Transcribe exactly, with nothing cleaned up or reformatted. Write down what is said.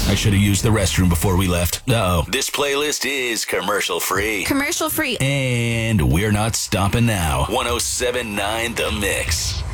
I should have used the restroom before we left. Uh-oh. This playlist is commercial free. Commercial free. And we're not stopping now. one oh seven point nine The Mix.